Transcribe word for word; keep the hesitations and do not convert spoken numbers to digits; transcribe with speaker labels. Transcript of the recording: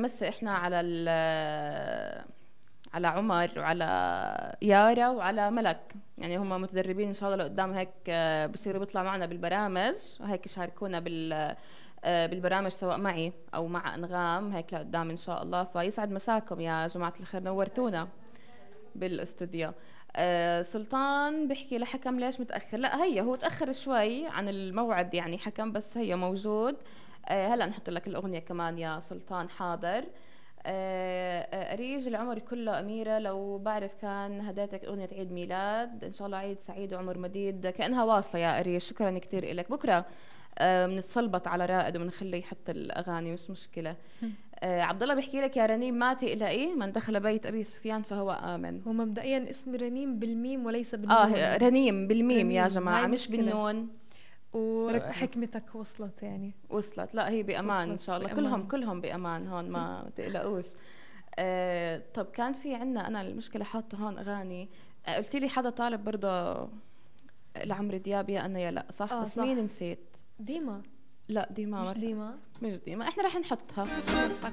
Speaker 1: بنمسي احنا على ال على عمر وعلى يارا وعلى ملك، يعني هم متدربين ان شاء الله لقدام هيك آه، بصيروا بيطلعوا معنا بالبرامج وهيك يشاركونا بال آه، بالبرامج سواء معي او مع انغام هيك لقدام ان شاء الله. فيسعد مساكم يا جماعة الخير، نورتونا بالاستوديو. آه سلطان بيحكي لحكم ليش متأخر. لا هي هو تأخر شوي عن الموعد يعني حكم، بس هي موجود. آه هلا نحط لك الأغنية كمان يا سلطان. حاضر. آه آه، أريج العمر كله أميرة، لو بعرف كان هديتك أغنية عيد ميلاد. إن شاء الله عيد سعيد وعمر مديد. كأنها واصلة يا أريج، شكرا كتير إلك. بكرة آه بنتصلبط على رائد وبنخليه يحط الأغاني، مش مشكلة. آه عبد الله بيحكي لك يا رنيم ما تقلقي، من دخل بيت ابي سفيان فهو امن.
Speaker 2: هو مبدئيا اسم رنيم بالميم وليس بالنون
Speaker 1: اه
Speaker 2: يعني.
Speaker 1: رنيم بالميم يا
Speaker 2: رنيم
Speaker 1: جماعه
Speaker 2: هاي
Speaker 1: مش
Speaker 2: مشكلة.
Speaker 1: بالنون. ركزوا.
Speaker 2: وحكمتك وصلت يعني.
Speaker 1: وصلت. لا هي بامان ان
Speaker 2: وصلت
Speaker 1: شاء الله، كلهم
Speaker 2: بأمان.
Speaker 1: كلهم بامان هون، ما تقلقوش. آه طب كان في عنا انا المشكله حاطه هون اغاني. آه قلت لي حدا طالب برضه لعمرو دياب يا انا يا لا، صح؟
Speaker 2: اه
Speaker 1: بس
Speaker 2: صح.
Speaker 1: مين نسيت.
Speaker 2: ديما.
Speaker 1: لا ديما
Speaker 2: مش
Speaker 1: مر...
Speaker 2: ديما.
Speaker 1: مش ديما، احنا راح نحطها.
Speaker 2: خلص